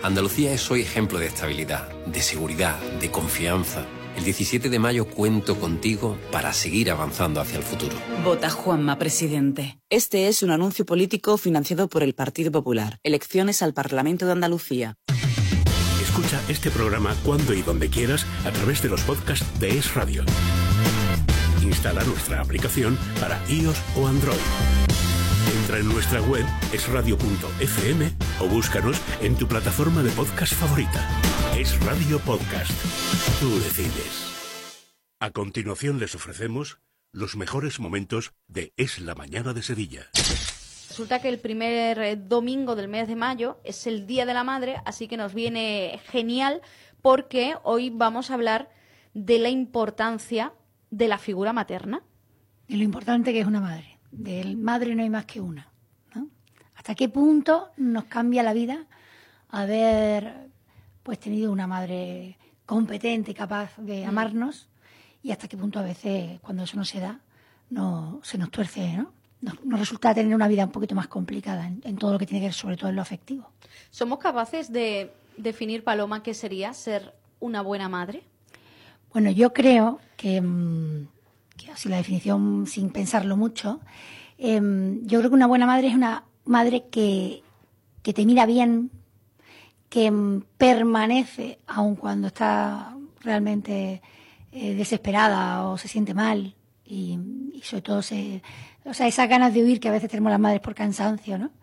Andalucía es hoy ejemplo de estabilidad, de seguridad, de confianza. El 17 de mayo cuento contigo para seguir avanzando hacia el futuro. Vota Juanma, presidente. Este es un anuncio político financiado por el Partido Popular. Elecciones al Parlamento de Andalucía. Escucha este programa cuando y donde quieras a través de los podcasts de Es Radio. Instala nuestra aplicación para iOS o Android. Entra en nuestra web esradio.fm o búscanos en tu plataforma de podcast favorita. Es Radio Podcast. Tú decides. A continuación les ofrecemos los mejores momentos de Es la Mañana de Sevilla. Resulta que el primer domingo del mes de mayo es el Día de la Madre, así que nos viene genial porque hoy vamos a hablar de la importancia de la figura materna. Y lo importante que es una madre. De madre no hay más que una, ¿no? ¿Hasta qué punto nos cambia la vida haber pues tenido una madre competente, capaz de amarnos? Y hasta qué punto a veces, cuando eso no se da, no se nos tuerce, ¿no? Nos resulta tener una vida un poquito más complicada en todo lo que tiene que ver, sobre todo en lo afectivo. ¿Somos capaces de definir, Paloma, qué sería ser una buena madre? Bueno, yo creo que así la definición sin pensarlo mucho, yo creo que una buena madre es una madre que te mira bien, que permanece aun cuando está realmente desesperada o se siente mal y sobre todo esas ganas de huir que a veces tenemos las madres por cansancio, ¿no?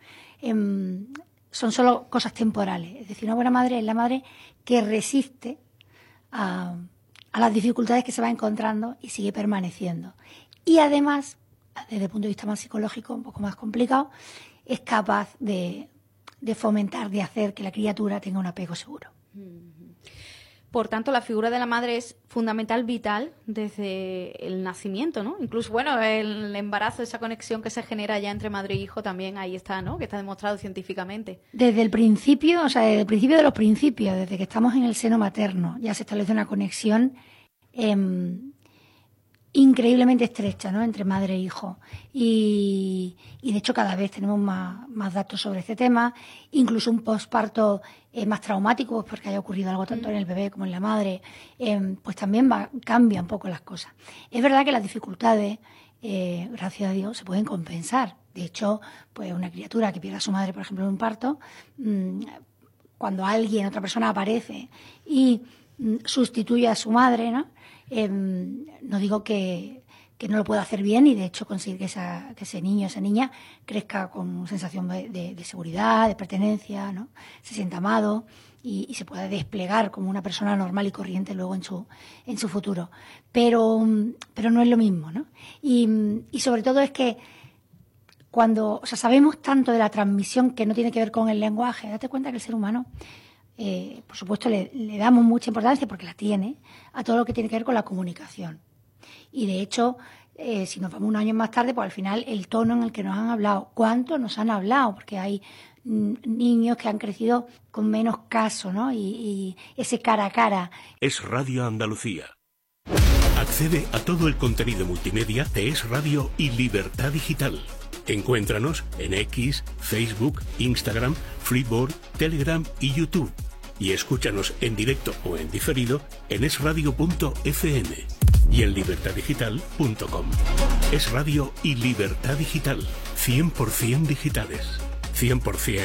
Son solo cosas temporales. Es decir, una buena madre es la madre que resiste a las dificultades que se va encontrando y sigue permaneciendo. Y además, desde el punto de vista más psicológico, un poco más complicado, es capaz de fomentar, de hacer que la criatura tenga un apego seguro. Por tanto, la figura de la madre es fundamental, vital, desde el nacimiento, ¿no? Incluso, bueno, el embarazo, esa conexión que se genera ya entre madre e hijo también ahí está, ¿no? Que está demostrado científicamente. Desde el principio, desde el principio de los principios, desde que estamos en el seno materno, ya se establece una conexión increíblemente estrecha, ¿no? Entre madre e hijo. Y de hecho cada vez tenemos más datos sobre este tema, incluso un posparto más traumático, pues porque haya ocurrido algo tanto en el bebé como en la madre, pues también cambia un poco las cosas. Es verdad que las dificultades, gracias a Dios, se pueden compensar. De hecho, pues una criatura que pierda a su madre, por ejemplo, en un parto, cuando otra persona aparece y sustituye a su madre, ¿no? No digo que no lo pueda hacer bien y de hecho conseguir que ese niño, esa niña crezca con sensación de seguridad, de pertenencia, ¿no? Se sienta amado y se pueda desplegar como una persona normal y corriente luego en su futuro. Pero no es lo mismo, ¿no? Y sobre todo es que cuando sabemos tanto de la transmisión que no tiene que ver con el lenguaje, date cuenta que el ser humano, por supuesto, le damos mucha importancia, porque la tiene, a todo lo que tiene que ver con la comunicación. Y de hecho, si nos vamos unos años más tarde, pues al final el tono en el que nos han hablado, cuánto nos han hablado, porque hay niños que han crecido con menos caso, ¿no? Y ese cara a cara. Es Radio Andalucía. Accede a todo el contenido multimedia de Es Radio y Libertad Digital. Encuéntranos en X, Facebook, Instagram, Freeboard, Telegram y YouTube. Y escúchanos en directo o en diferido en esradio.fm y en libertaddigital.com. Es Radio y Libertad Digital. 100% digitales. 100%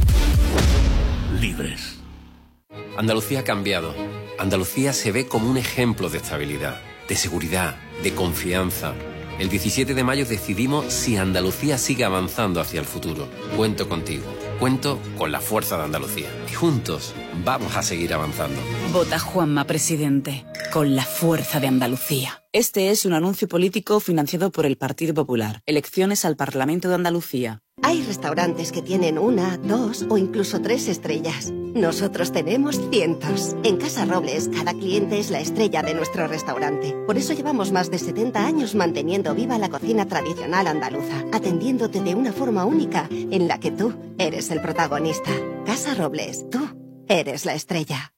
libres. Andalucía ha cambiado. Andalucía se ve como un ejemplo de estabilidad, de seguridad, de confianza. El 17 de mayo decidimos si Andalucía sigue avanzando hacia el futuro. Cuento contigo. Cuento con la fuerza de Andalucía. Y juntos vamos a seguir avanzando. Vota Juanma, presidente. Con la fuerza de Andalucía. Este es un anuncio político financiado por el Partido Popular. Elecciones al Parlamento de Andalucía. Hay restaurantes que tienen 1, 2 o incluso 3 estrellas. Nosotros tenemos cientos. En Casa Robles, cada cliente es la estrella de nuestro restaurante. Por eso llevamos más de 70 años manteniendo viva la cocina tradicional andaluza, atendiéndote de una forma única en la que tú eres el protagonista. Casa Robles, tú eres la estrella.